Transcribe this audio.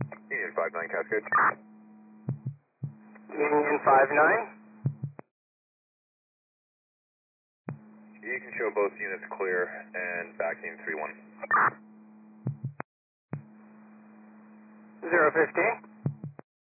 Union 59 Cascade. Union 59. You can show both units clear and backing 3-1. 015.